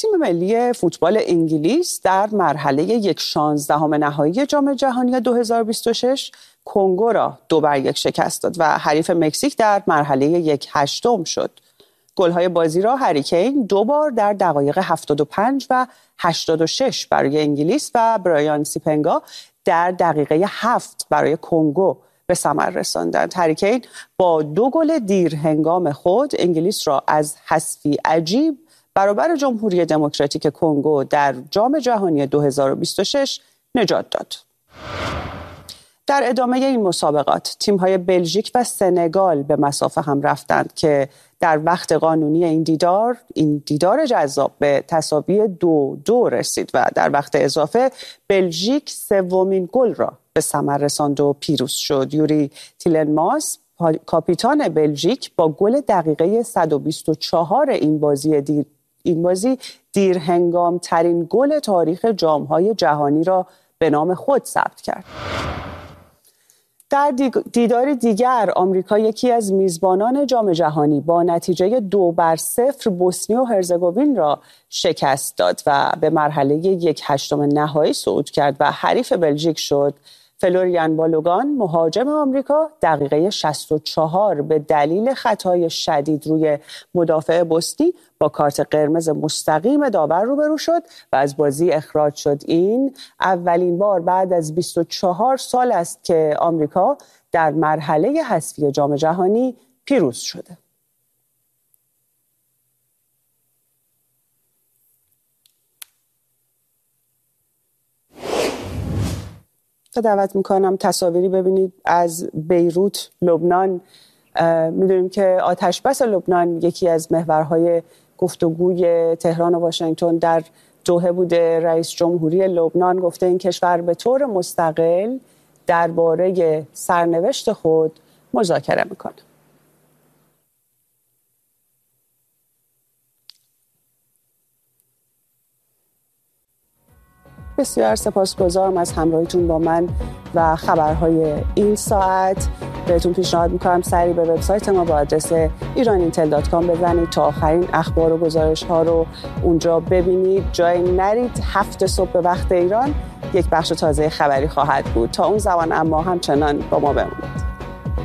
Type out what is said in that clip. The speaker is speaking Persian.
تیم ملی فوتبال انگلیس در مرحله 1/16 نهایی جام جهانی 2026 کنگو را 2-1 شکست داد و حریف مکزیک در مرحله 1/8 شد. گل‌های بازی را هری کین 2 بار در دقایق 75 و 86 برای انگلیس و برایان سیپنگا در دقیقه 7 برای کنگو به ثمر رساندند. هری کین با 2 گل دیر هنگام خود انگلیس را از حذفی عجیب برابر جمهوری دموکراتیک کنگو در جام جهانی 2026 نجات داد. در ادامه این مسابقات تیم‌های بلژیک و سنگال به مسافه هم رفتند که در وقت قانونی این دیدار جذاب به تساوی 2-2 رسید و در وقت اضافه بلژیک 3مین گل را به ثمر رساند و پیروز شد. یوری تیلنماس کاپیتان بلژیک با گل دقیقه 124 این بازی دیر هنگام ترین گل تاریخ جام‌های جهانی را به نام خود ثبت کرد. در دیدار دیگر آمریکا یکی از میزبانان جام جهانی با نتیجه 2-0 بوسنی و هرزگوین را شکست داد و به مرحله 1/8 نهایی صعود کرد و حریف بلژیک شد. فلوریان بالوگان مهاجم آمریکا دقیقه 64 به دلیل خطای شدید روی مدافع بوسنی با کارت قرمز مستقیم داور روبرو شد و از بازی اخراج شد. این اولین بار بعد از 24 سال است که آمریکا در مرحله حذفی جام جهانی پیروز شده. دعوت میکنم تصاویری ببینید از بیروت، لبنان. میدونیم که آتش بس لبنان یکی از محورهای گفتگوی تهران و واشنگتن در دوحه بوده. رئیس جمهوری لبنان گفته این کشور به طور مستقل درباره سرنوشت خود مذاکره میکنه. بسیار سپاسگزارم از همراهیتون با من و خبرهای این ساعت. بهتون پیشنهاد میکنم سری به وبسایت ما با آدرس iraniintel.com بزنید تا آخرین اخبار و گزارش ها رو اونجا ببینید. جای نرید. 7 صبح به وقت ایران یک بخش تازه خبری خواهد بود. تا اون زمان اما همچنان با ما بمونید.